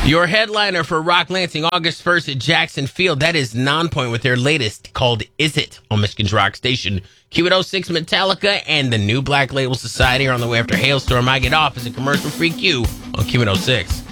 Your headliner for Rock Lansing August 1st at Jackson Field. That is Nonpoint with their latest called Is It on Michigan's Rock Station. Q106 Metallica and the new Black Label Society are on the way after Hailstorm. I Get Off as a commercial-free Q on Q106.